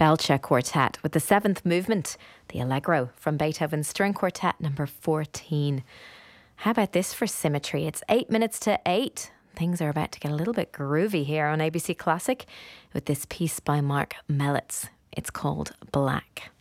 Belcher Quartet with the seventh movement, the Allegro from Beethoven's String Quartet number 14. How about this for symmetry? It's 8 minutes to 8. Things are about to get a little bit groovy here on ABC Classic with this piece by Mark Mellitz. It's called Black.